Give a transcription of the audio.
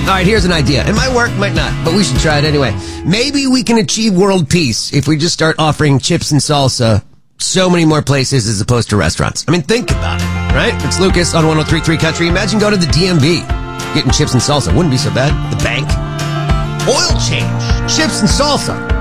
right, here's an idea. It might work, might not, but we should try it anyway. Maybe we can achieve world peace if we just start offering chips and salsa so many more places as opposed to restaurants. I mean, think about it, right? It's Lucas on 103.3 Country. Imagine going to the DMV, getting chips and salsa. Wouldn't be so bad. The bank. Oil change. Chips and salsa.